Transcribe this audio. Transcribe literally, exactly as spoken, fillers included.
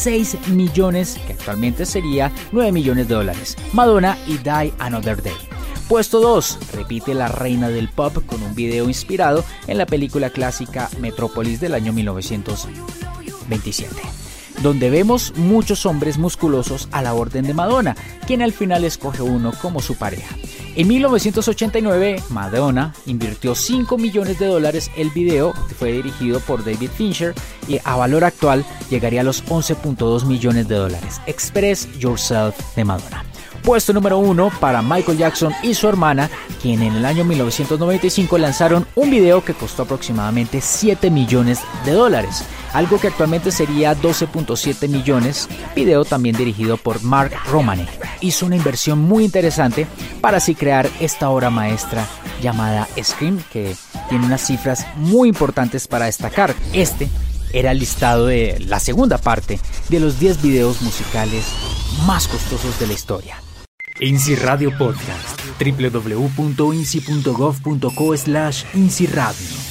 seis millones, que actualmente sería nueve millones de dólares. Madonna y Die Another Day. Puesto dos, repite la reina del pop con un video inspirado en la película clásica Metrópolis del año mil novecientos veintisiete, donde vemos muchos hombres musculosos a la orden de Madonna, quien al final escoge uno como su pareja. En mil novecientos ochenta y nueve, Madonna invirtió cinco millones de dólares. El video fue dirigido por David Fincher y a valor actual llegaría a los once punto dos millones de dólares. Express Yourself de Madonna. Puesto número uno para Michael Jackson y su hermana, quien en el año mil novecientos noventa y cinco lanzaron un video que costó aproximadamente siete millones de dólares, algo que actualmente sería doce punto siete millones, video también dirigido por Mark Romanek. Hizo una inversión muy interesante para así crear esta obra maestra llamada Scream, que tiene unas cifras muy importantes para destacar. Este era el listado de la segunda parte de los diez videos musicales más costosos de la historia. INSI Radio Podcast, w w w punto insi punto gov punto co slash insi radio.